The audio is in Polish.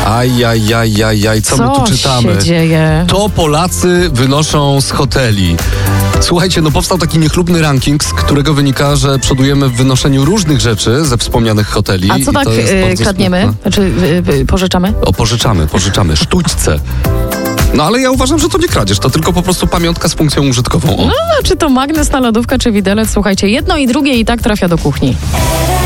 Ajajajajaj, co my tu czytamy? Co się dzieje? To Polacy wynoszą z hoteli. Słuchajcie, powstał taki niechlubny ranking, z którego wynika, że przodujemy w wynoszeniu różnych rzeczy ze wspomnianych hoteli. A co tak kradniemy? Smutne. Znaczy pożyczamy? Pożyczamy. Sztućce. No ale ja uważam, że to nie kradzież, to tylko po prostu pamiątka z funkcją użytkową. Czy to magnes na lodówkę, czy widelec? Słuchajcie, jedno i drugie i tak trafia do kuchni.